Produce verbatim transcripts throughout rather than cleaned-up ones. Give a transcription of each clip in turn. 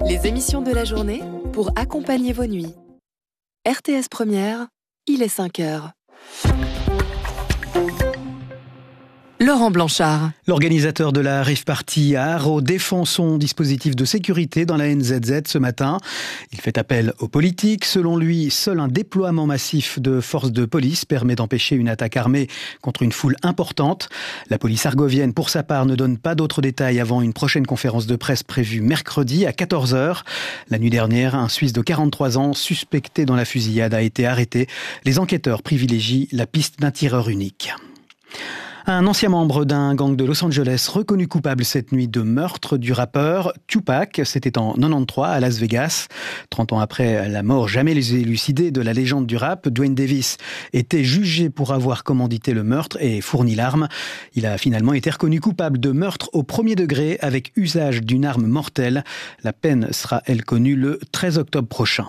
Les émissions de la journée pour accompagner vos nuits. R T S Première, il est cinq heures. Laurent Blanchard. L'organisateur de la Rave Party à Haro défend son dispositif de sécurité dans la N Z Z ce matin. Il fait appel aux politiques. Selon lui, seul un déploiement massif de forces de police permet d'empêcher une attaque armée contre une foule importante. La police argovienne, pour sa part, ne donne pas d'autres détails avant une prochaine conférence de presse prévue mercredi à quatorze heures. La nuit dernière, un Suisse de quarante-trois ans, suspecté dans la fusillade, a été arrêté. Les enquêteurs privilégient la piste d'un tireur unique. Un ancien membre d'un gang de Los Angeles reconnu coupable cette nuit de meurtre du rappeur Tupac. C'était en quatre-vingt-treize à Las Vegas. trente ans après la mort jamais élucidée de la légende du rap, Dwayne Davis était jugé pour avoir commandité le meurtre et fourni l'arme. Il a finalement été reconnu coupable de meurtre au premier degré avec usage d'une arme mortelle. La peine sera, elle, connue le treize octobre prochain.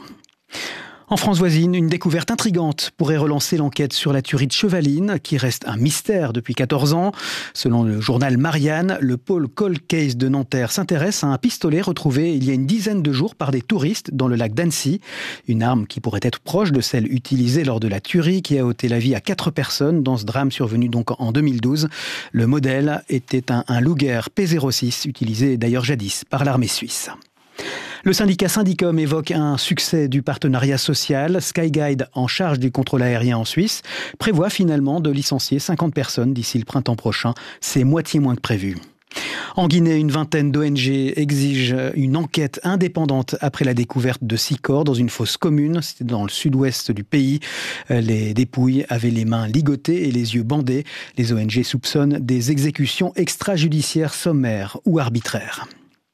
En France voisine, une découverte intrigante pourrait relancer l'enquête sur la tuerie de Chevaline, qui reste un mystère depuis quatorze ans. Selon le journal Marianne, le pôle Cold Case de Nanterre s'intéresse à un pistolet retrouvé il y a une dizaine de jours par des touristes dans le lac d'Annecy. Une arme qui pourrait être proche de celle utilisée lors de la tuerie qui a ôté la vie à quatre personnes dans ce drame survenu donc en deux mille douze. Le modèle était un, un Luger P zéro six, utilisé d'ailleurs jadis par l'armée suisse. Le syndicat Syndicom évoque un succès du partenariat social. Skyguide, en charge du contrôle aérien en Suisse, prévoit finalement de licencier cinquante personnes d'ici le printemps prochain. C'est moitié moins que prévu. En Guinée, une vingtaine d'O N G exigent une enquête indépendante après la découverte de six corps dans une fosse commune. C'était dans le sud-ouest du pays. Les dépouilles avaient les mains ligotées et les yeux bandés. Les O N G soupçonnent des exécutions extrajudiciaires sommaires ou arbitraires.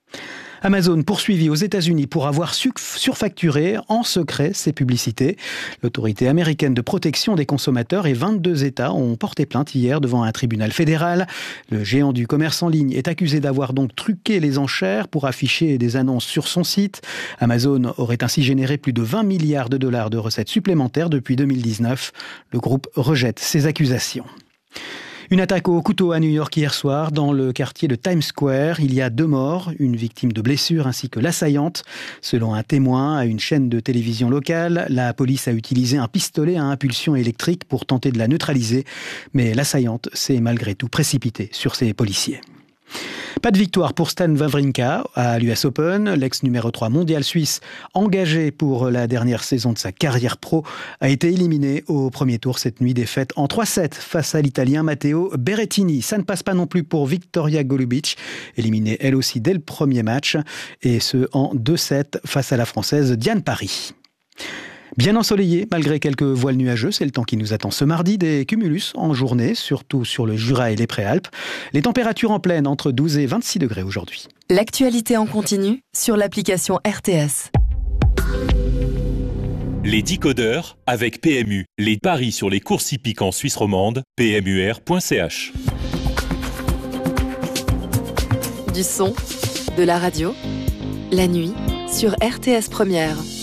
Amazon poursuivi aux États-Unis pour avoir surfacturé en secret ses publicités. L'autorité américaine de protection des consommateurs et vingt-deux États ont porté plainte hier devant un tribunal fédéral. Le géant du commerce en ligne est accusé d'avoir donc truqué les enchères pour afficher des annonces sur son site. Amazon aurait ainsi généré plus de vingt milliards de dollars de recettes supplémentaires depuis deux mille dix-neuf. Le groupe rejette ces accusations. Une attaque au couteau à New York hier soir, dans le quartier de Times Square. Il y a deux morts, une victime de blessure ainsi que l'assaillante. Selon un témoin à une chaîne de télévision locale, la police a utilisé un pistolet à impulsion électrique pour tenter de la neutraliser. Mais l'assaillante s'est malgré tout précipitée sur ses policiers. Pas de victoire pour Stan Wawrinka à l'U S Open. L'ex numéro trois mondial suisse, engagé pour la dernière saison de sa carrière pro, a été éliminé au premier tour cette nuit, défaite en trois sept face à l'Italien Matteo Berrettini. Ça ne passe pas non plus pour Victoria Golubic, éliminée elle aussi dès le premier match, et ce en deux sept face à la Française Diane Parry. Bien ensoleillé, malgré quelques voiles nuageux, c'est le temps qui nous attend ce mardi. Des cumulus en journée, surtout sur le Jura et les Préalpes. Les températures en pleine entre douze et vingt-six degrés aujourd'hui. L'actualité en continu sur l'application R T S. Les décodeurs avec P M U. Les paris sur les courses hippiques en Suisse romande, p m u r point c h. Du son, de la radio, la nuit sur R T S Première.